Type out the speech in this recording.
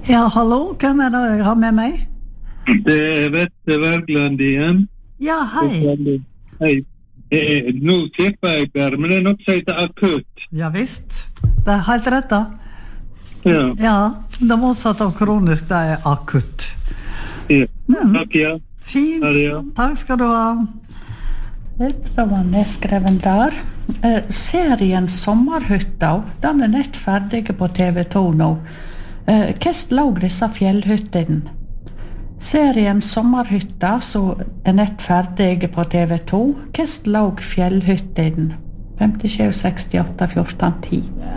Ja, hallo, hvem det jeg har med meg? Det Vette Wergeland igjen. Ja, hei. Hei. Nå tipper jeg der, men det nok som heter akutt. Ja visst, det helt rett da. Ja. Ja, det motsatt av kronisk, det akutt. Ja. Takk, ja. Fint, Ha det, ja. takk skal du ha. Det var nedskreven der. Serien Sommerhytta, den nett ferdig på TV2 nå. Hvordan låg disse fjellhyttene? Serien Sommerhytta, som nett ferdig på TV2, hvordan låg fjellhyttene? 57, 68, 14, 10.